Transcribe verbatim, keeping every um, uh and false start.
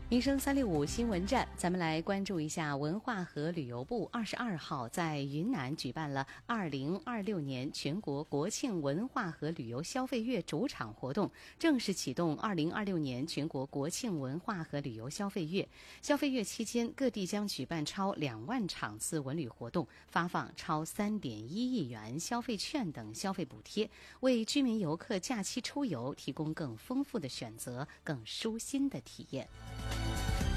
民生三六五新闻站，咱们来关注一下文化和旅游部二十二号在云南举办了二零二六年全国国庆文化和旅游消费月主场活动，正式启动二零二六年全国国庆文化和旅游消费月。消费月期间，各地将举办超两万场次文旅活动，发放超三点一亿元消费券等消费补贴，为居民游客假期出游提供更丰富的选择、更舒心的体验。